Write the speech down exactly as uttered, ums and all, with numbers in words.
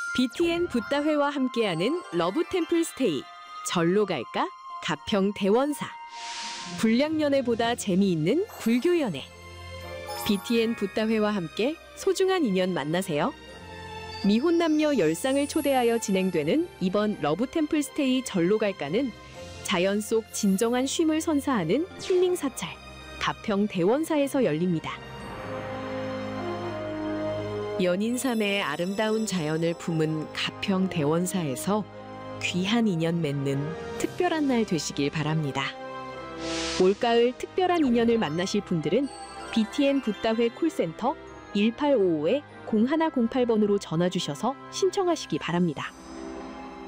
비티엔 붓다회와 함께하는 러브 템플 스테이. 절로 갈까? 가평 대원사. 불량연애보다 재미있는 불교연애. 비티엔 붓다회와 함께 소중한 인연 만나세요. 미혼 남녀 열 쌍을 초대하여 진행되는 이번 러브 템플 스테이 절로 갈까는 자연 속 진정한 쉼을 선사하는 힐링 사찰 가평 대원사에서 열립니다. 연인삼의 아름다운 자연을 품은 가평 대원사에서 귀한 인연 맺는 특별한 날 되시길 바랍니다. 올가을 특별한 인연을 만나실 분들은 비티엔 붓다회 콜센터 일팔오오 공일공팔 번으로 전화 주셔서 신청하시기 바랍니다.